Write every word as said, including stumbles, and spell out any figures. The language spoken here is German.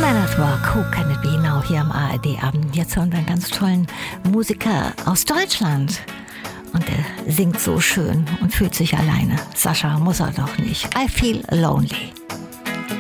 Walk, Who Can It Be Now hier am A R D-Abend. Jetzt hören wir einen ganz tollen Musiker aus Deutschland. Und er singt so schön und fühlt sich alleine. Sascha muss er doch nicht. I Feel Lonely.